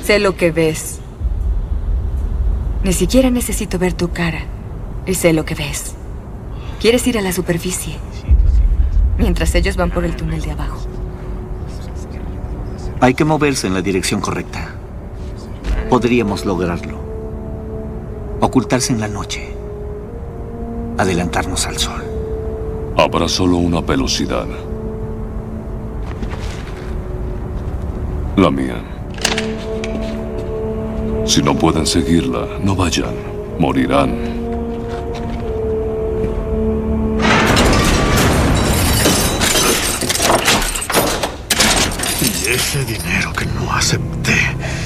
Sé lo que ves. Ni siquiera necesito ver tu cara. Y sé lo que ves. Quieres ir a la superficie, mientras ellos van por el túnel de abajo. Hay que moverse en la dirección correcta. Podríamos lograrlo. Ocultarse en la noche. Adelantarnos al sol. Habrá solo una velocidad. La mía. Si no pueden seguirla, no vayan. Morirán. Y ese dinero que no acepté